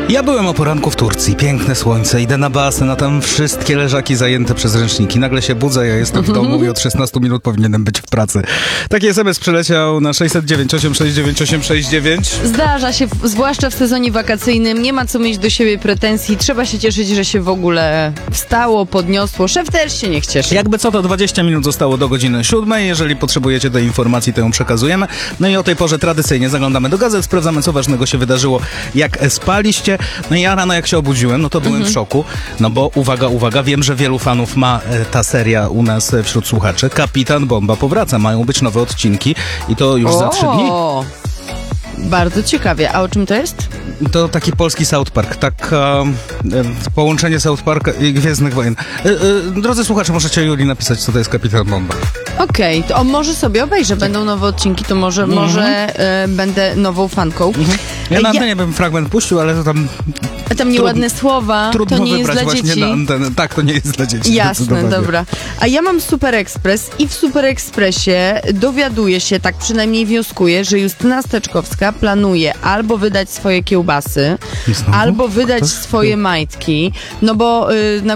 Ja byłem o poranku w Turcji, piękne słońce, idę na basen, a tam wszystkie leżaki zajęte przez ręczniki. Nagle się budzę, ja jestem w domu i od 16 minut powinienem być w pracy. Taki SMS przeleciał na 609 869 869. Zdarza się, zwłaszcza w sezonie wakacyjnym, nie ma co mieć do siebie pretensji, trzeba się cieszyć, że się w ogóle wstało, podniosło, szef też się niech cieszy. Jakby co, to 20 minut zostało do godziny 7. Jeżeli potrzebujecie tej informacji, to ją przekazujemy. No i o tej porze tradycyjnie zaglądamy do gazet, sprawdzamy, co ważnego się wydarzyło, jak spaliście. No i ja rano, jak się obudziłem, no to byłem w szoku, no bo uwaga, wiem, że wielu fanów ma ta seria u nas wśród słuchaczy. Kapitan Bomba powraca, mają być nowe odcinki i to już za 3 dni. Bardzo ciekawie. A o czym to jest? To taki polski South Park, połączenie South Parka i Gwiezdnych Wojen. Drodzy słuchacze, możecie Julii napisać, co to jest Kapitan Bomba. Okej, to może sobie obejrzę, będą nowe odcinki, to może będę nową fanką. Ja na antenie bym fragment puścił, ale to tam nieładne słowa, trudno to nie jest wybrać dla właśnie dzieci. na antenę. Tak, to nie jest dla dzieci. Jasne, dobra. A ja mam Super Express i w Super Expressie dowiaduję się, tak przynajmniej wnioskuję, że Justyna Steczkowska planuje albo wydać swoje kiełbasy, albo wydać swoje majtki, no bo na